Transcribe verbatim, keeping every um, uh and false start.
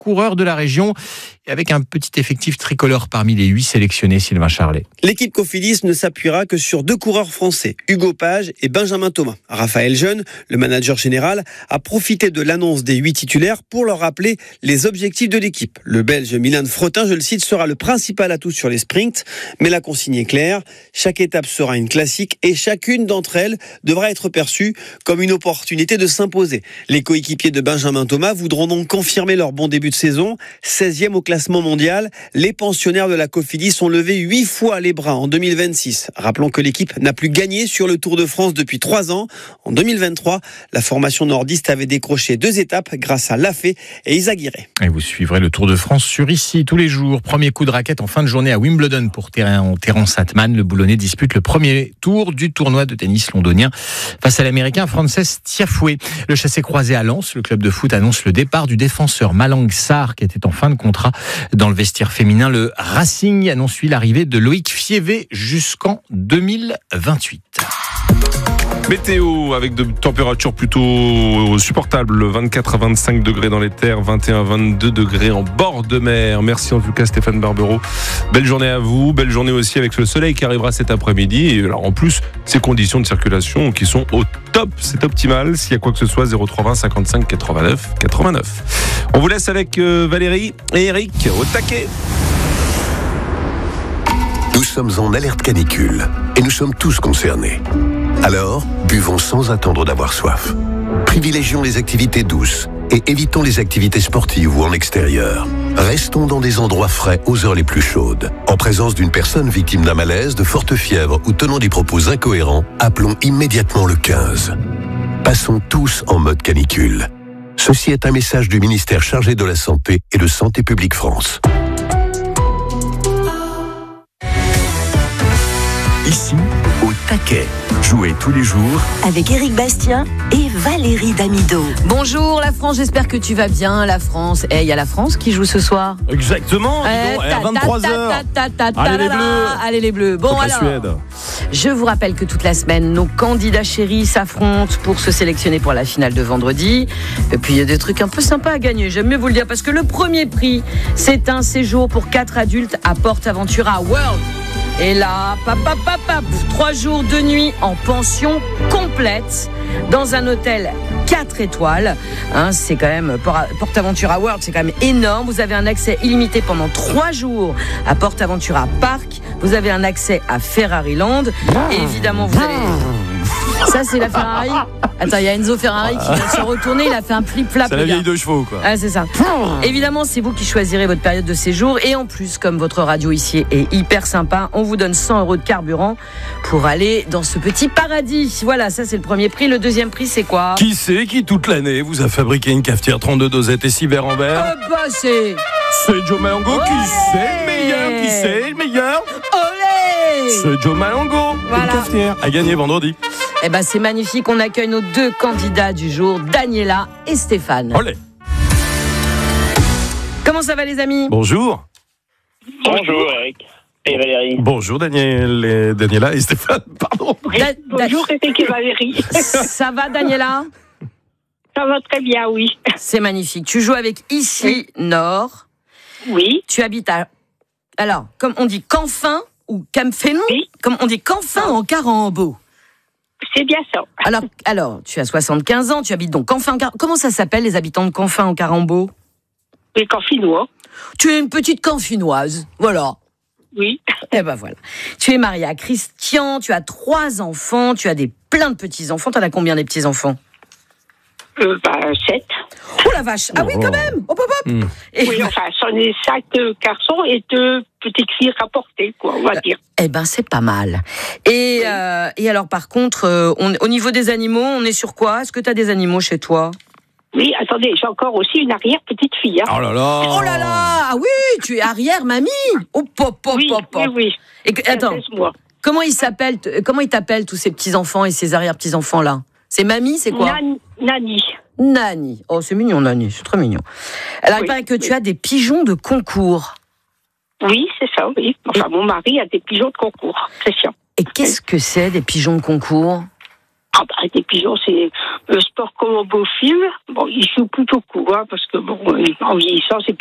coureurs de la région et avec un petit effectif tricolore parmi les huit sélectionnés, Sylvain Charlet. L'équipe Cofidis ne s'appuiera que sur deux coureurs français, Hugo Page et Benjamin Thomas. Raphaël Jeune, le manager général, a profité de l'annonce des huit titulaires pour leur rappeler les objectifs de l'équipe. Le Belge Milan Fretin, je le cite, sera le principal atout sur les sprints, mais la consigne est claire. Chaque étape sera une classique et chacune d'entre elles devra être perçue comme une opportunité de s'imposer. Les coéquipiers de Benjamin Thomas voudront donc confirmer leur bon début de saison. seizième au classement mondial, les pensionnaires de la Cofidis ont levé huit fois les bras en deux mille vingt-six. Rappelons que l'équipe n'a plus gagné sur le Tour de France depuis trois ans. En deux mille vingt-trois, la formation nordiste avait décroché deux étapes grâce à Lafay et Izaguirre. Et vous suivrez le Tour de France sur Ici tous les jours. Premier coup de raquette en fin de journée à Wimbledon pour Terence Atman. Le Boulonnais dispute le premier tour du tournoi de tennis londonien face à l'Américain Frances Tiafoe. Le chassé-croisé à Lens, le club de foot annonce le départ du défenseur Malang Sarr qui était en fin de contrat dans le vestiaire féminin. Le Racing annonce lui l'arrivée de Loïc Fievé jusqu'en deux mille vingt-huit. Météo avec de températures plutôt supportables, vingt-quatre à vingt-cinq degrés dans les terres, vingt et un à vingt-deux degrés en bord de mer. Merci en tout cas Stéphane Barbero. Belle journée à vous, belle journée aussi avec le soleil qui arrivera cet après-midi. Et alors en plus, ces conditions de circulation qui sont au top, c'est optimal. S'il y a quoi que ce soit, zéro trois vingt cinquante-cinq quatre-vingt-neuf quatre-vingt-neuf. On vous laisse avec Valérie et Eric au taquet. Nous sommes en alerte canicule et nous sommes tous concernés. Alors, buvons sans attendre d'avoir soif. Privilégions les activités douces et évitons les activités sportives ou en extérieur. Restons dans des endroits frais aux heures les plus chaudes. En présence d'une personne victime d'un malaise, de forte fièvre ou tenant des propos incohérents, appelons immédiatement le quinze. Passons tous en mode canicule. Ceci est un message du ministère chargé de la Santé et de Santé publique France. Ici, au taquet. Jouez tous les jours avec Éric Bastien et Valérie Damido. Bonjour la France, j'espère que tu vas bien. La France, et il y a la France qui joue ce soir. Exactement, eh, à vingt-trois heures. Allez les Bleus. Allez les Bleus. Bon Contre alors, la Suède. Je vous rappelle que toute la semaine, nos candidats chéris s'affrontent pour se sélectionner pour la finale de vendredi. Et puis il y a des trucs un peu sympas à gagner, j'aime mieux vous le dire, parce que le premier prix, c'est un séjour pour quatre adultes à PortAventura World. Et là, pap, pap, pap, pap, trois jours de nuit en pension complète dans un hôtel quatre étoiles. Hein, c'est quand même PortAventura World, c'est quand même énorme. Vous avez un accès illimité pendant trois jours à PortAventura Park. Vous avez un accès à Ferrari Land. Et évidemment, vous allez... Ça, c'est la Ferrari. Attends, il y a Enzo Ferrari qui vient de se retourner. Il a fait un flip-flap. C'est la vieille de chevaux, quoi. Ah, c'est ça. Évidemment, c'est vous qui choisirez votre période de séjour. Et en plus, comme votre radio ici est hyper sympa, on vous donne cent euros de carburant pour aller dans ce petit paradis. Voilà, ça, c'est le premier prix. Le deuxième prix, c'est quoi? Qui c'est qui, toute l'année, vous a fabriqué une cafetière trente-deux dosettes et six verres en verre? Euh, bah, c'est... C'est Joe Malongo. Olé. Qui c'est le meilleur? Qui c'est le meilleur? Olé! C'est Joe Malongo. Voilà. Une cafetière à gagner vendredi. Eh ben, c'est magnifique. On accueille nos deux candidats du jour, Daniela et Stéphane. Olé. Comment ça va, les amis? Bonjour. Bonjour Eric et Valérie. Bonjour Daniel et Daniela et Stéphane, pardon. Da- Bonjour Eric et Valérie. Ça va, Daniela? Ça va très bien, oui. C'est magnifique. Tu joues avec Ici Nord. Oui. Tu habites à... Alors, comme on dit Canfin ou Camphénon, Oui. comme on dit Canfin en Carambeau. C'est bien ça. Alors, alors, tu as soixante-quinze ans, tu habites donc Canfin en Carambeau. Comment ça s'appelle, les habitants de Canfin en Carambeau? Les Canfinois. Tu es une petite Canfinoise, voilà. Oui. Eh ben voilà. Tu es mariée à Christian, tu as trois enfants, tu as des plein de petits-enfants. T'en as combien des petits-enfants? Euh, bah, sept. Oh la vache. Ah oui, quand même. Hop, hop, hop. Mmh. Et Oui, enfin, j'en ai cinq euh, garçons et deux petites filles rapportées, quoi, on va dire. Eh ben, c'est pas mal. Et, euh, et alors, par contre, euh, on, au niveau des animaux, on est sur quoi? Est-ce que tu as des animaux chez toi? Oui, attendez, j'ai encore aussi une arrière-petite-fille. Hein. Oh là là. Oh là là. Ah oui, tu es arrière-mamie. Oh, pop, pop, oui, pop, pop. oui, oui. Et que- attends, Laisse-moi. comment ils s'appellent, t- comment ils t'appellent, tous ces petits-enfants et ces arrière-petits-enfants-là? C'est mamie, c'est quoi? Nan- Nani. Nani. Oh, c'est mignon, Nani, c'est très mignon. Alors, il Oui, paraît que oui. tu as des pigeons de concours. Oui, c'est ça, oui. Enfin, mon mari a des pigeons de concours, Christian. Et qu'est-ce que c'est, des pigeons de concours? Ah bah, des pigeons, c'est le sport comme un beau film. Bon, il joue plutôt court, hein, parce que bon, en vieillissant, c'est